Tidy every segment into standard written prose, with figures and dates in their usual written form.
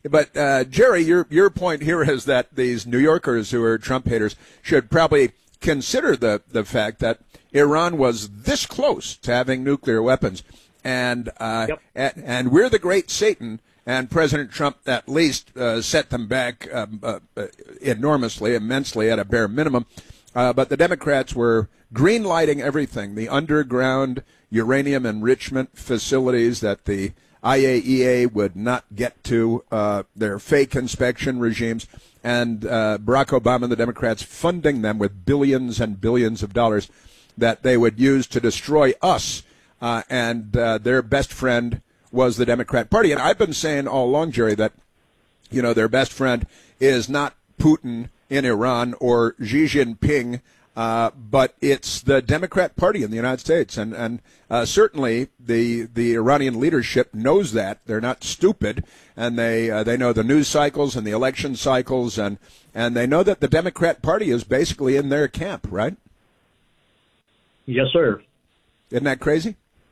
But Jerry, your point here is that these New Yorkers who are Trump haters should probably consider the fact that Iran was this close to having nuclear weapons, and and we're the great Satan, and President Trump at least set them back enormously, immensely at a bare minimum. But the Democrats were green-lighting everything, the underground uranium enrichment facilities that the IAEA would not get to, their fake inspection regimes, and Barack Obama and the Democrats funding them with billions and billions of dollars that they would use to destroy us, and their best friend was the Democrat Party. And I've been saying all along, Jerry, that, you know, their best friend is not Putin in Iran or Xi Jinping, but it's the Democrat Party in the United States. And certainly the Iranian leadership knows that. They're not stupid, and they know the news cycles and the election cycles, and they know that the Democrat Party is basically in their camp, right? Yes, sir. Isn't that crazy?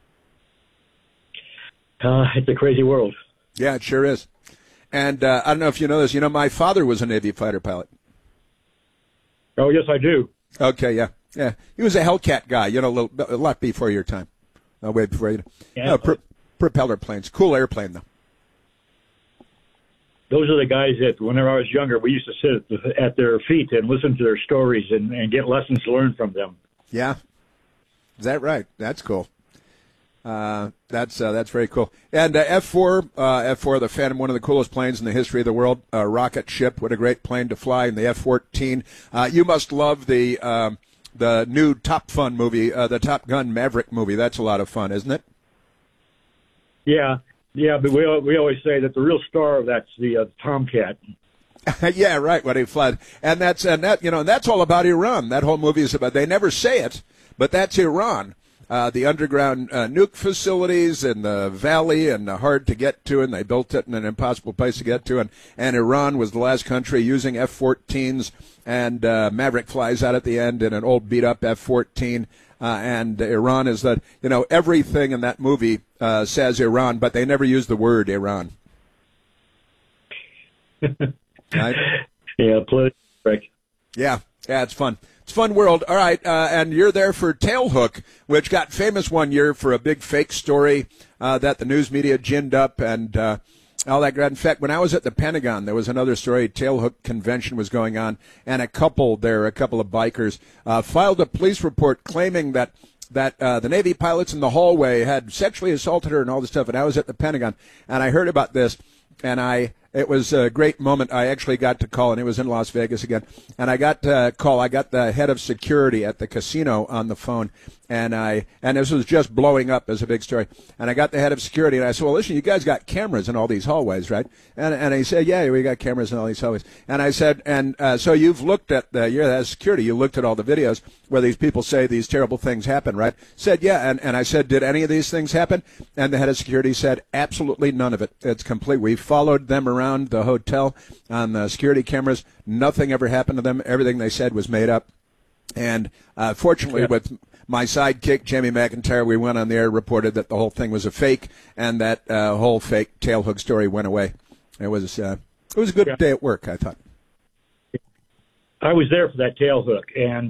It's a crazy world. Yeah, it sure is. And I don't know if you know this. You know, my father was a Navy fighter pilot. Oh, yes, I do. Okay, yeah. He was a Hellcat guy, you know, a lot before your time. Way before you. Yeah. Propeller planes. Cool airplane, though. Those are the guys that, whenever I was younger, we used to sit at their feet and listen to their stories and get lessons learned from them. Yeah. Is that right? That's cool. That's very cool. And F-4, the Phantom, one of the coolest planes in the history of the world. Rocket ship, what a great plane to fly. And the F-14. You must love the new Top Fun movie, the Top Gun Maverick movie. That's a lot of fun, isn't it? Yeah, but we always say that the real star of that's the Tomcat. Yeah, right. When he fled, and that's all about Iran. That whole movie is about. They never say it, but that's Iran. The underground nuke facilities in the valley and hard to get to, and they built it in an impossible place to get to. And Iran was the last country using F-14s, and Maverick flies out at the end in an old beat-up F-14. And Iran is that, you know, everything in that movie says Iran, but they never use the word Iran. Right? Yeah, correct. Yeah, it's fun. It's a fun world. All right, and you're there for Tailhook, which got famous one year for a big fake story that the news media ginned up and all that. In fact, when I was at the Pentagon, there was another story. Tailhook convention was going on, and a couple of bikers filed a police report claiming that the Navy pilots in the hallway had sexually assaulted her and all this stuff. And I was at the Pentagon, and I heard about this, and it was a great moment. I actually got to call, and it was in Las Vegas again. And I got to call. I got the head of security at the casino on the phone, and this was just blowing up as a big story. And I got the head of security, and I said, "Well, listen, you guys got cameras in all these hallways, right?" And he said, "Yeah, we got cameras in all these hallways." And I said, so you've looked at you're the head of security. You looked at all the videos where these people say these terrible things happen, right? Said, yeah. And I said, did any of these things happen? And the head of security said, absolutely none of it. It's complete. We followed them around the hotel on the security cameras. Nothing ever happened to them. Everything they said was made up. And fortunately, with my sidekick, Jamie McIntyre, we went on the air, reported that the whole thing was a fake, and that whole fake Tailhook story went away. It was a good day at work, I thought. I was there for that Tailhook, and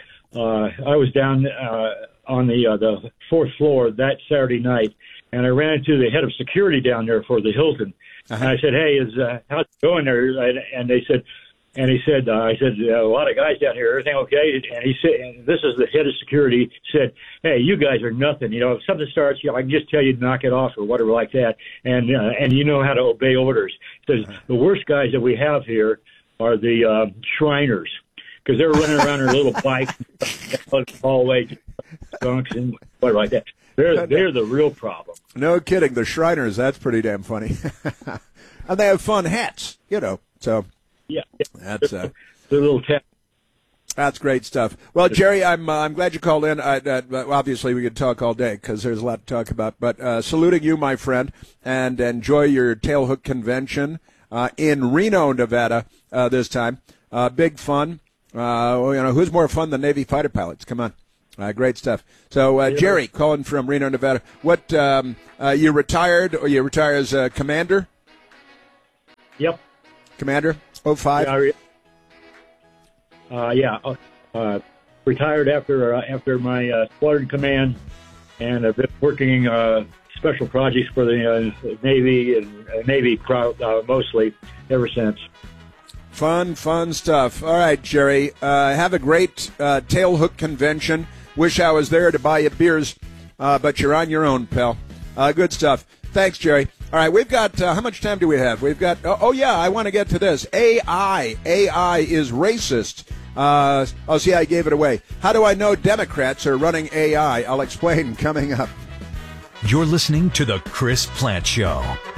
I was down on the fourth floor that Saturday night, and I ran into the head of security down there for the Hilton. Uh-huh. And I said, "Hey, how's it going there?" And he said, I said, a lot of guys down here, everything okay? And he said, and this is the head of security, said, "Hey, you guys are nothing. You know, if something starts, I can just tell you to knock it off or whatever like that. And you know how to obey orders." He says, "The worst guys that we have here are the Shriners, because they're running around their little bikes, hallway, skunks and whatever like that. They're the real problem." No kidding. The Shriners, that's pretty damn funny. And they have fun hats, you know, so. Yeah. That's the little cat. That's great stuff. Well, Jerry, I'm glad you called in. Obviously, we could talk all day because there's a lot to talk about. But saluting you, my friend, and enjoy your Tailhook convention in Reno, Nevada this time. Big fun. Who's more fun than Navy fighter pilots? Come on. Great stuff. So, Jerry, calling from Reno, Nevada. What, you retired, or you retire as a commander? Yep. Commander, 05? Retired after my squadron command, and I've been working special projects for the Navy and Navy mostly ever since. Fun stuff. All right, Jerry. Have a great Tailhook convention. Wish I was there to buy you beers, but you're on your own, pal. Good stuff. Thanks, Jerry. All right, we've got, how much time do we have? We've got, I want to get to this. AI is racist. See, I gave it away. How do I know Democrats are running AI? I'll explain coming up. You're listening to The Chris Plante Show.